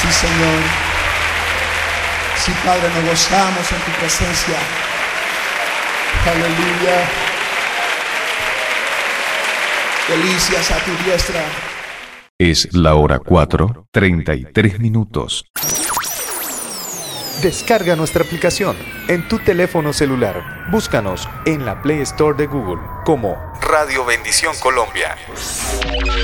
Sí, Señor. Sí, Padre, nos gozamos en tu presencia. Aleluya. Delicias a tu diestra. Es la hora 4:33. Descarga nuestra aplicación en tu teléfono celular. Búscanos en la Play Store de Google como Radio Bendición Colombia.